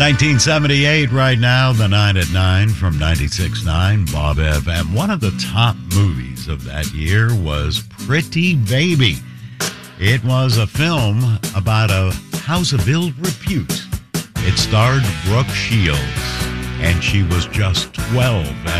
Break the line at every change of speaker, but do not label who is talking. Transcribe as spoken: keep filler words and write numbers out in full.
nineteen seventy-eight right now, the nine at nine from ninety-six point nine Bob F M. One of the top movies of that year was Pretty Baby. It was a film about a house of ill repute. It starred Brooke Shields, and she was just twelve